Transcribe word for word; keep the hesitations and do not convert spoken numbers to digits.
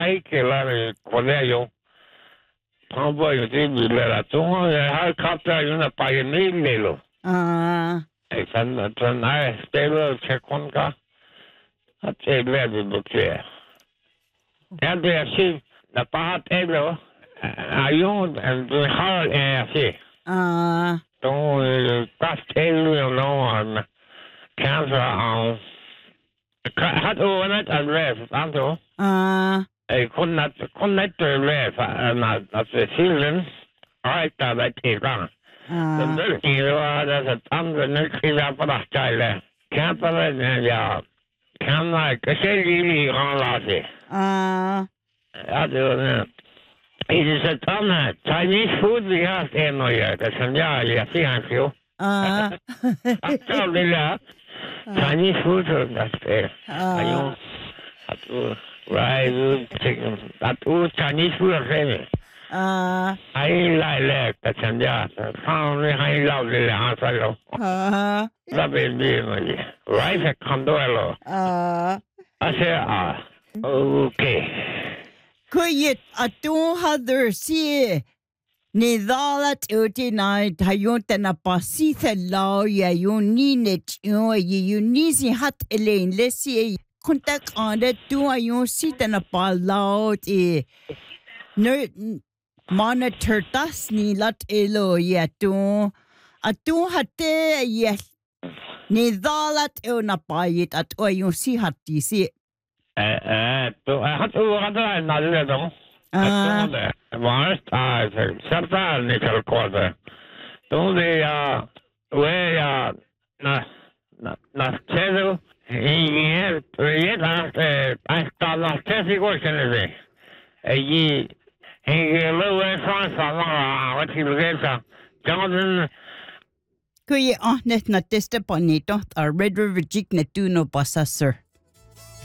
ikke eller kolder jo. Han var jo det vi lader. Så jeg har kraft der jo når bare ned nelo. Ah. Jeg fandt så nej, spiller til kun gør. At det er det betyder. Ja, det er sig. Der bare det jo. Er jo en har er sig. Ah. Så godt til jo noget. Cancer og har du andet at være for Ah. Jeg kunne ikke, kunne ikke være for, at det silen, og ikke der var til gang. Så det er jo, at det er andre nødvendige på der stejle. Kæmperne, ja, kan ikke selv lige i ranglase. Ah. Ja, det var det. I det så tomme, Chinese food, vi har det nu, ja, det som jeg, jeg siger han jo. Ah. Så vil jeg, Chinese food, der er Ah. at du right at du Chinese food er Ah. I like that and yeah found me I love the answer Ah. that will be right at Condolo Ah. I say ah okay Kuyit at du havde sige Nidalat utinay tayo tanapasi sa law ya yun ninit yun yun nisi hat elaine lesi kontak anda tu ayun si tanapalaw ti no monitor tas ni lat elo ya tu atu hatte ya nidalat unapayit at ayun si hati si eh eh tu hat u ada nalle dong ah var sta certa ni qualcosa donde ya we ya na na na cedo y er ya hasta las tres igual que le allí en lo de Francia la what you get Jordan kuya ah net na testa panito a red river jig na tu no pasasser